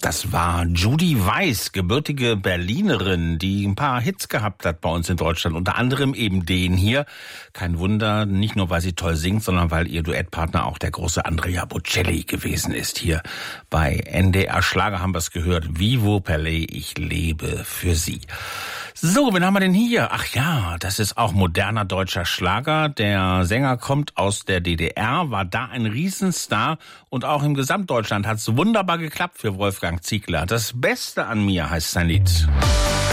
Das war Judy Weiss, gebürtige Berlinerin, die ein paar Hits gehabt hat bei uns in Deutschland, unter anderem eben den hier. Kein Wunder, nicht nur weil sie toll singt, sondern weil ihr Duettpartner auch der große Andrea Bocelli gewesen ist. Hier bei NDR Schlager haben wir es gehört. Vivo per lei, ich lebe für sie. So, wen haben wir denn hier? Ach ja, das ist auch moderner deutscher Schlager. Der Sänger kommt aus der DDR, war da ein Riesenstar und auch im Gesamtdeutschland hat es wunderbar geklappt für Wolfgang Ziegler. Das Beste an mir heißt sein Lied.